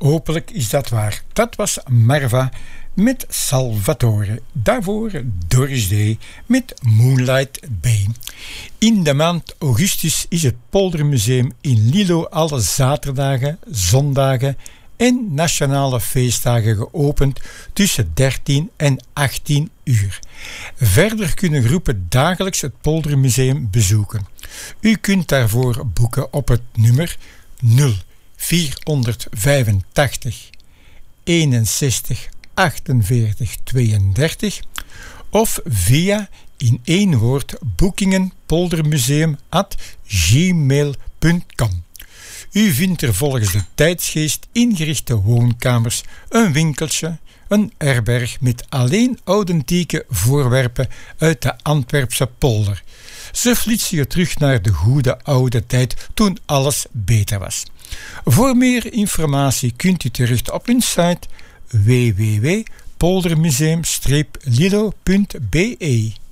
hopelijk is dat waar. Dat was Marva met Salvatore. Daarvoor Doris Day met Moonlight Bay. In de maand augustus is het Poldermuseum in Lilo alle zaterdagen, zondagen en nationale feestdagen geopend tussen 13 en 18 uur. Verder kunnen groepen dagelijks het Poldermuseum bezoeken. U kunt daarvoor boeken op het nummer 0485 61 48 32 of via in één woord boekingenpoldermuseum@gmail.com. U vindt er volgens de tijdsgeest ingerichte woonkamers, een winkeltje, een herberg met alleen authentieke voorwerpen uit de Antwerpse polder. Ze flitsen je terug naar de goede oude tijd toen alles beter was. Voor meer informatie kunt u terecht op hun site www.poldermuseum-lilo.be.